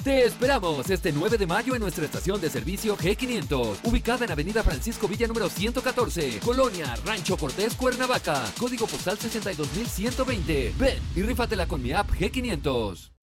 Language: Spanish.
Te esperamos este 9 de mayo en nuestra estación de servicio G500, ubicada en Avenida Francisco Villa número 114, Colonia Rancho Cortés, Cuernavaca, código postal 62120. Ven y rífatela con mi app G500.